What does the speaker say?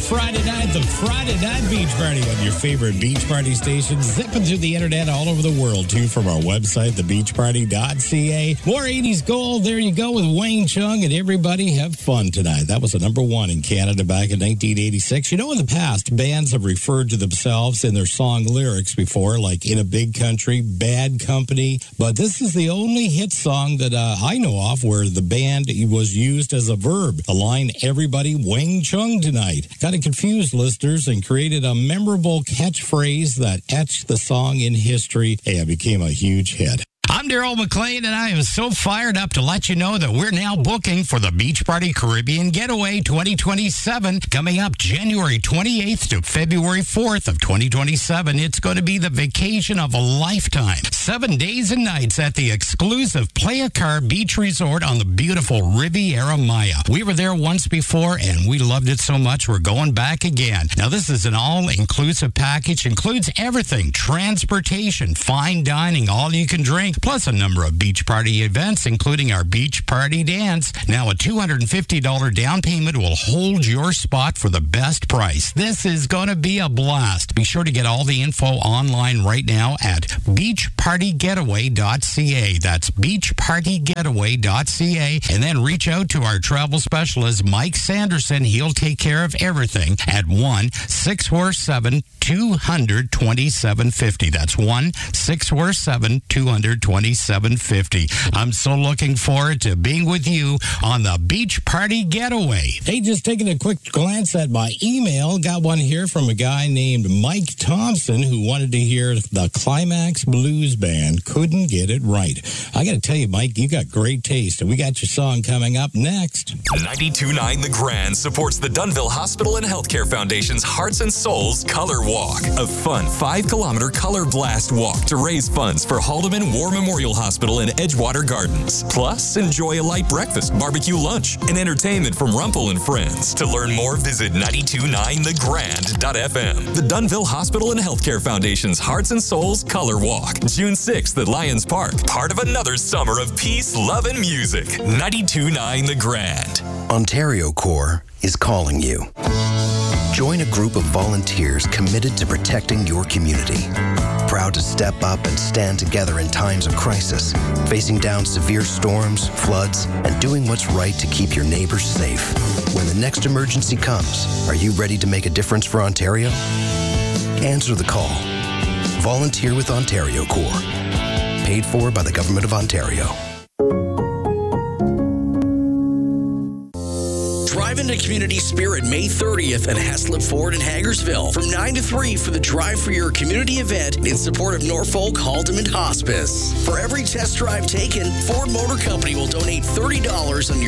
Friday night, the Friday Night Beach Party on your favorite beach party station, zipping through the internet all over the world, too, from our website, thebeachparty.ca. More 80s gold. There you go with Wang Chung, and everybody have fun tonight. That was a number one in Canada back in 1986. You know, in the past, bands have referred to themselves in their song lyrics before, like In a Big Country, Bad Company, but this is the only hit song that I know of where the band was used as a verb. The line, everybody Wang Chung tonight. Kind of confused listeners and created a memorable catchphrase that etched the song in history and became a huge hit. I'm Daryl McLean, and I am so fired up to let you know that we're now booking for the Beach Party Caribbean Getaway 2027, coming up January 28th to February 4th of 2027. It's going to be the vacation of a lifetime. 7 days and nights at the exclusive Playa Car Beach Resort on the beautiful Riviera Maya. We were there once before, and we loved it so much, we're going back again. Now, this is an all-inclusive package, includes everything, transportation, fine dining, all you can drink, plus a number of beach party events, including our beach party dance. Now, a $250 down payment will hold your spot for the best price. This is going to be a blast. Be sure to get all the info online right now at beachpartygetaway.ca. That's beachpartygetaway.ca. And then reach out to our travel specialist, Mike Sanderson. He'll take care of everything at 1-647-200-2750. That's 1-647-200-2750. I'm so looking forward to being with you on the Beach Party Getaway. Hey, just taking a quick glance at my email. Got one here from a guy named Mike Thompson who wanted to hear the Climax Blues Band. Couldn't get it right. I got to tell you, Mike, you got great taste, and we got your song coming up next. 92.9 The Grand supports the Dunville Hospital and Healthcare Foundation's Hearts and Souls Color Walk, a fun 5-kilometer color blast walk to raise funds for Haldeman War Memorial Hospital and Edgewater Gardens. Plus, enjoy a light breakfast, barbecue lunch, and entertainment from Rumpel and Friends. To learn more, visit 929thegrand.fm. The Dunville Hospital and Healthcare Foundation's Hearts and Souls Color Walk, June 6th at Lions Park. Part of another summer of peace, love, and music. 92.9 The Grand. Ontario Corps is calling you. Join a group of volunteers committed to protecting your community. Proud to step up and stand together in times of crisis, facing down severe storms, floods, and doing what's right to keep your neighbors safe. When the next emergency comes, are you ready to make a difference for Ontario? Answer the call. Volunteer with Ontario Corps. Paid for by the Government of Ontario. Drive into Community Spirit May 30th at Heslop Ford in Hagersville from 9 to 3 for the Drive for Your Community event in support of Norfolk Haldeman Hospice. For every test drive taken, Ford Motor Company will donate $30 on your